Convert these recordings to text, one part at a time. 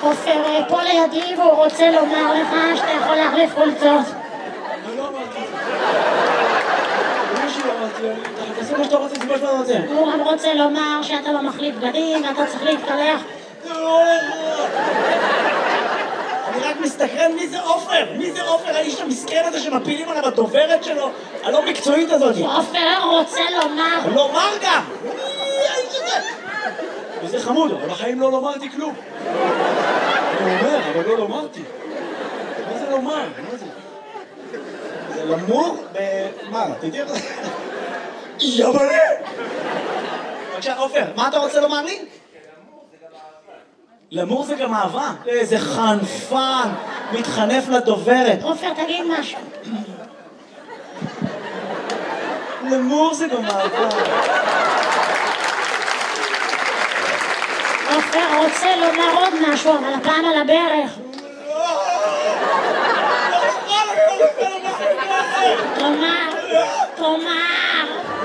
עופר פה לידי והוא רוצה לומר לך שאתה יכול להחליף חולצות. לא אמרתי. מישהו אמרתי, תעשה מה שאתה רוצה, זה מה שאתה רוצה. הוא גם רוצה לומר שאתה לא מחליף בגדים ואתה צריך להתקלח. אני רק מסתכרן מי זה עופר? מי זה עופר? האיש המסכן הזה שמפילים עליו הדוברת שלו? הלא מקצועית הזאת. עופר רוצה לומר. לומר גם! מי האיש הזה? וזה חמוד, אבל בחיים לא לומרתי כלום. אני אומר, אבל לא לומרתי. מה זה לומר? מה זה? זה למור מה? תתראה? יבלה! בבקשה, עופר, מה אתה רוצה לומר לי? למור זה גם אהבה. איזה חנפן, מתחנף לדוברת. עופר, תגיד משהו. למור זה גם אהבה. עופר רוצה לומר עוד משהו, אבל הפעם על הברך. תאמר.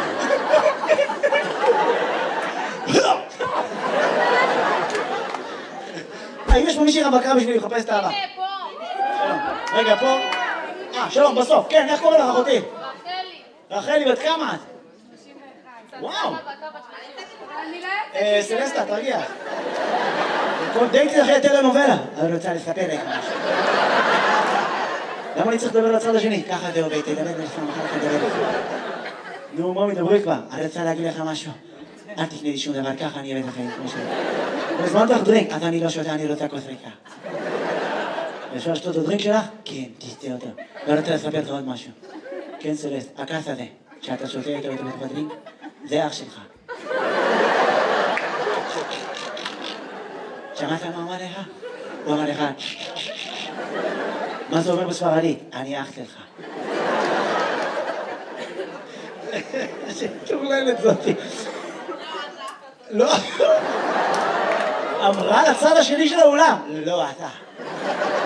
האם יש פה מישהי רווקה בשבילי לחפש את האהבה? הנה, פה. רגע, פה. שלום, בסוף. כן, איך קוראים לך, אחותי? רחלי. רחלי, בת כמה את? 31. וואו. אני לא יוצאת. סלסטה, תרגיע. כל דייטי אחרי טלנובלה. אני רוצה לספר לך משהו. למה אני צריך לדבר לצד השני? ככה זהו, ביתי, תדבר לך, מחר לך לדבר לך. נו, מה מדברי כבר? אני רוצה להגיד לך משהו. אל תפני לי שום דבר, ככה אני אביא את החיים כמו שלי. בזמן לך דרינק, אז אני לא שותה, אני רוצה כוס ריקה. אפשר לשתות את הדרינק שלך? כן, תשתה אותו. ואני רוצה לספר לך עוד משהו. כן, סלסט, הכס הזה, שאתה שותה איתו בתוך הדרינק, זה אח שלך. שמעת מה אמר לך? הוא אמר לך, מה זה אומר בספרדית? אני אח שלך. שטורללת זאתי. לא. אמרה לצד השני של האולם. לא, אתה.